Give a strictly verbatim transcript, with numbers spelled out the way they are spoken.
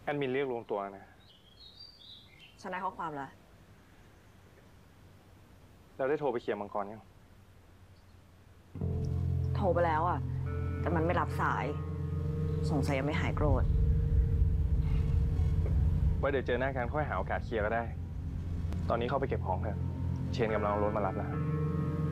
แอดมินเรียกรวมตัวนะฉันได้ข้อความแล้วเราได้โทรไปเคลียร์มังกรยังโทรไปแล้วอ่ะแต่มันไม่รับสายสงสัยยังไม่หายโกรธไว้เดี๋ยวเจอหน้ากันค่อยหาโอกาสเคลียร์ก็ได้ตอนนี้เข้าไปเก็บของเถอะเชนกำลังเอารถมารับแล้ว